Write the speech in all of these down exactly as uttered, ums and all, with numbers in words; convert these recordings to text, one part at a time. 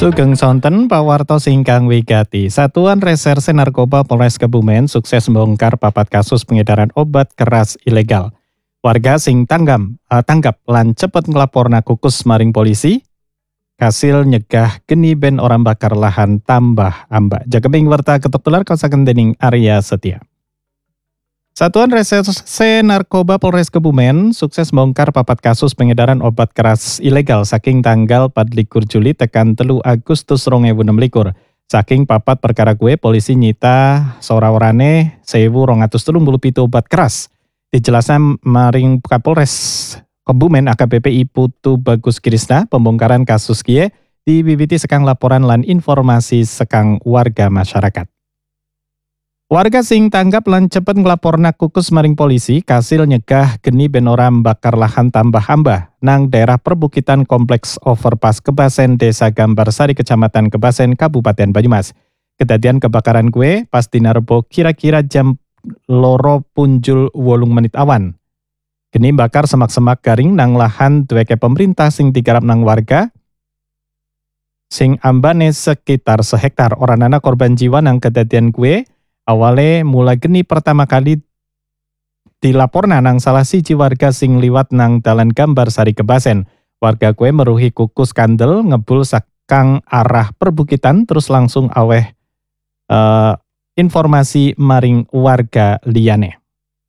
Sugeng sonten pawarto singkang wigati. Satuan Reserse Narkoba Polres Kebumen sukses membongkar papat kasus pengedaran obat keras ilegal. Warga sing tanggam, uh, tanggap lan cepet ngelaporna kukus maring polisi. Kasil nyegah geni ben orang bakar lahan tambah ambak. Jageming werta ketok tular kausaken dening Arya Setia. Satuan Reserse Narkoba Polres Kebumen sukses membongkar papat kasus pengedaran obat keras ilegal saking tanggal empat likur Juli tekan telu Agustus rong ewu enam likur. Saking papat perkara gue polisi nyita saora-orane sewu rong atus telung puluh pitu obat keras. Dijelasan maring Kapolres Kebumen A K B P I Putu Bagus Krisna, pembongkaran kasus kie diwiwiti sekang laporan lan informasi sekang warga masyarakat. Warga sing tanggap lan cepet ngelaporna kukus maring polisi kasil nyegah geni ben ora bakar lahan tambah ambah nang daerah perbukitan kompleks overpass Kebasen Desa Gambarsari Kecamatan Kebasen Kabupaten Banyumas. Kedadian kebakaran kue pas dinarbo kira-kira jam loro punjul wolung menit awan. Geni bakar semak-semak garing nang lahan duweke pemerintah sing digarap nang warga sing ambane sekitar sehektar. Oranana korban jiwa nang kedadian kue awale mula geni pertama kali dilaporna nang salah siji warga sing liwat nang dalan Gambarsari Kebasen. Warga kue meruhi kukus kandel ngebul sakang arah perbukitan terus langsung aweh uh, informasi maring warga liyane.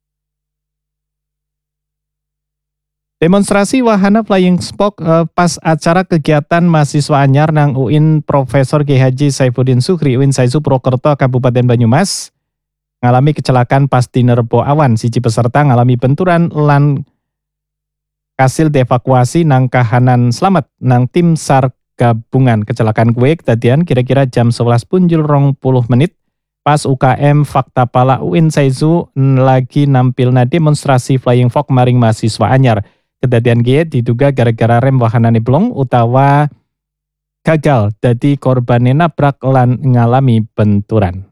Demonstrasi wahana flying spock uh, pas acara kegiatan mahasiswa anyar nang U I N Profesor Kiai Haji Saifuddin Sukri U I N Saizu Purwokerto Kabupaten Banyumas ngalami kecelakaan pas dinerbo awan. Siji peserta ngalami benturan lan kasil dievakuasi nang kahanan selamat nang tim SAR gabungan. Kecelakaan kuek tadian kira-kira jam sebelas punjul rong puluh menit pas U K M Fakta Pala U I N Saizu lagi nampilna demonstrasi flying fox maring mahasiswa anyar. Kedadian gie diduga gara-gara rem wahanane blong utawa gagal dadi korbane nabrak lan ngalami benturan.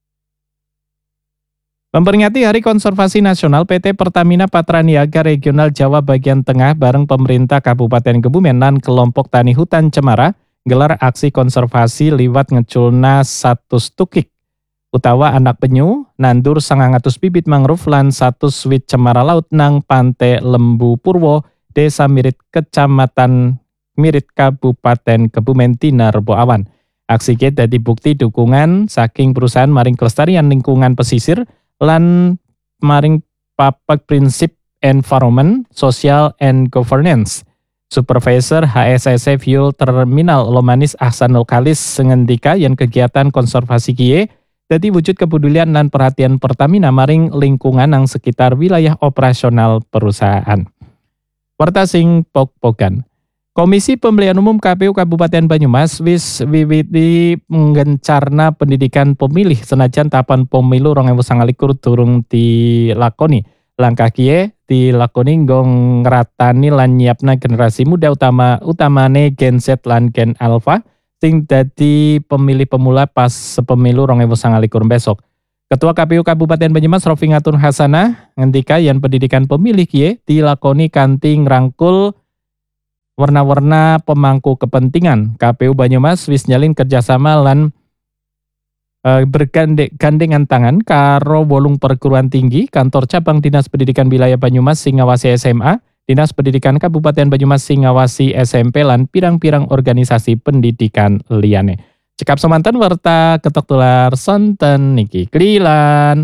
Memperingati Hari Konservasi Nasional, P T Pertamina Patraniaga Regional Jawa Bagian Tengah bareng pemerintah Kabupaten Kebumen lan kelompok tani hutan Cemara gelar aksi konservasi liwat ngeculna satu stukik utawa anak penyu, nandur sangang atus bibit mangrove lan satu swit cemara laut nang Pante Lembu Purwo, Desa Mirit Kecamatan Mirit Kabupaten Kebumen tina Rebo Awan. Aksi ke dadi bukti dukungan saking perusahaan maring kelestarian lingkungan pesisir lan maring papak prinsip environment, social and governance. Supervisor H S S E Fuel Terminal Lomanis Ahsanul Kalis sengendika yang kegiatan konservasi kie dadi wujud kepedulian dan perhatian Pertamina maring lingkungan nang sekitar wilayah operasional perusahaan. Warta sing pok-pokan. Komisi Pemilihan Umum K P U Kabupaten Banyumas wis wiwiti nggencarna pendidikan pemilih senajan tahapan pemilu rong ewu sanga likur durung dilakoni. Langkah kie dilakoni nggo ngratani lan nyiapna generasi muda utama utamane Gen Z lan Gen Alpha sing dadi pemilih pemula pas sepemilu rong ewu sanga likur besok. Ketua K P U Kabupaten Banyumas Rofingatun Hasanah ngendika yen pendidikan pemilih kie dilakoni kanthi ngrangkul warna-warna pemangku kepentingan. K P U Banyumas wis nyalin kerjasama lan e, bergandengan tangan karo wolung perguruan tinggi, kantor cabang Dinas Pendidikan Wilayah Banyumas sing ngawasi S M A, Dinas Pendidikan Kabupaten Banyumas sing ngawasi S M P lan pirang-pirang organisasi pendidikan liyane. Cekap semanten warta ketok tular sonten niki klilan.